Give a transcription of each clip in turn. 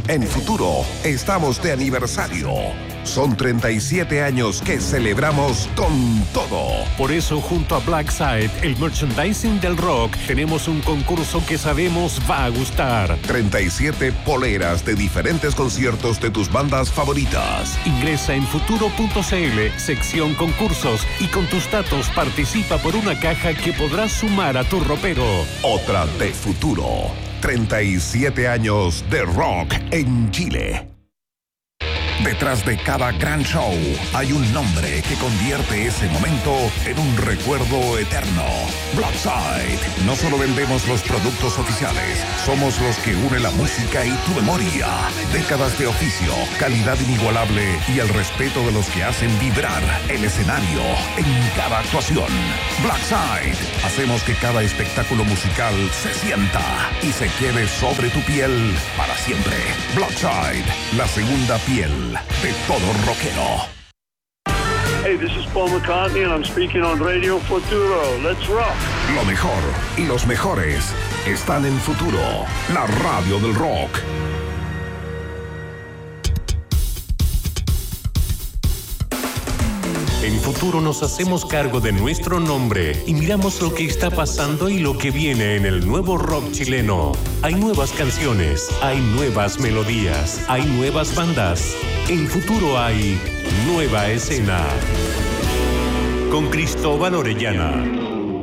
En Futuro estamos de aniversario. Son 37 años que celebramos con todo. Por eso, junto a Blackside, el merchandising del rock, tenemos un concurso que sabemos va a gustar. 37 poleras de diferentes conciertos de tus bandas favoritas. Ingresa en futuro.cl, sección concursos, y con tus datos participa por una caja que podrás sumar a tu ropero. Otra de Futuro. 37 años de rock en Chile. Detrás de cada gran show hay un nombre que convierte ese momento en un recuerdo eterno. Blackside. No solo vendemos los productos oficiales, somos los que unen la música y tu memoria. Décadas de oficio, calidad inigualable y el respeto de los que hacen vibrar el escenario en cada actuación. Blackside. Hacemos que cada espectáculo musical se sienta y se quede sobre tu piel para siempre. Blackside, la segunda piel de todo rockero. Hey, this is Paul McCartney and I'm speaking on Radio Futuro. Let's rock. Lo mejor y los mejores están en Futuro, la radio del rock. En Futuro nos hacemos cargo de nuestro nombre y miramos lo que está pasando y lo que viene en el nuevo rock chileno. Hay nuevas canciones, hay nuevas melodías, hay nuevas bandas. En Futuro hay nueva escena. Con Cristóbal Orellana.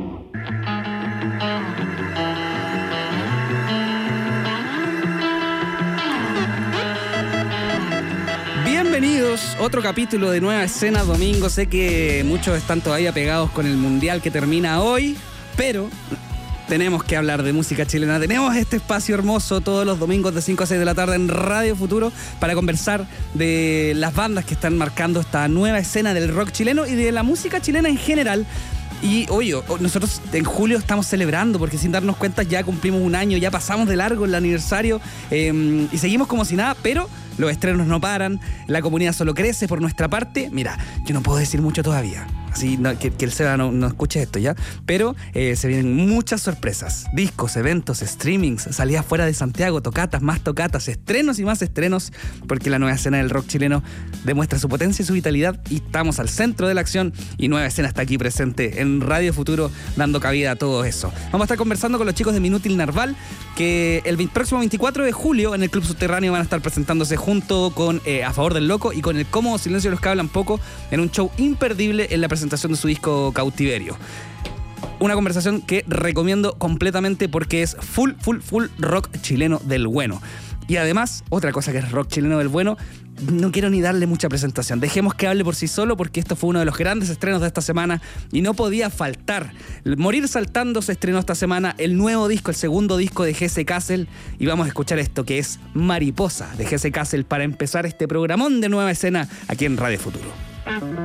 Bienvenidos, otro capítulo de Nueva Escena domingo. Sé que muchos están todavía pegados con el Mundial que termina hoy, pero tenemos que hablar de música chilena. Tenemos este espacio hermoso todos los domingos de 5 a 6 de la tarde en Radio Futuro para conversar de las bandas que están marcando esta nueva escena del rock chileno y de la música chilena en general. Y oye, nosotros en julio estamos celebrando porque sin darnos cuenta ya cumplimos un año, ya pasamos de largo el aniversario y seguimos como si nada, pero los estrenos no paran, la comunidad solo crece por nuestra parte. Mira, yo no puedo decir mucho todavía, así que el Seba no escuche esto ya, pero se vienen muchas sorpresas, discos, eventos, streamings, salidas fuera de Santiago, tocatas, más tocatas, estrenos y más estrenos, porque la nueva escena del rock chileno demuestra su potencia y su vitalidad y estamos al centro de la acción y Nueva Escena está aquí presente en Radio Futuro dando cabida a todo eso. Vamos a estar conversando con los chicos de Minútil Narval que el próximo 24 de julio en el Club Subterráneo van a estar presentándose junto con A Favor del Loco y con El Cómodo Silencio de los que hablan poco en un show imperdible en la presentación de su disco Cautiverio. Una conversación que recomiendo completamente porque es full rock chileno del bueno. Y además, otra cosa que es rock chileno del bueno, no quiero ni darle mucha presentación. Dejemos que hable por sí solo porque esto fue uno de los grandes estrenos de esta semana y no podía faltar. Morir Saltando se estrenó esta semana el nuevo disco, el segundo disco de Jesse Castle y vamos a escuchar esto que es Mariposa de Jesse Castle para empezar este programón de Nueva Escena aquí en Radio Futuro.